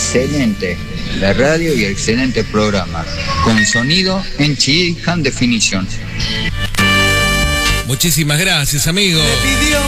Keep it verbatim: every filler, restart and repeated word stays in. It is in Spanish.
excelente la radio y excelente programa, con sonido en High Definition. Muchísimas gracias, amigo.